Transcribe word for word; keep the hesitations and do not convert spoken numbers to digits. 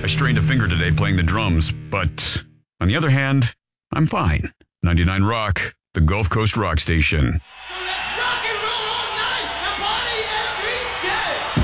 I strained a finger today playing the drums, but on the other hand, I'm fine. ninety-nine Rock, the Gulf Coast rock station. Let's go!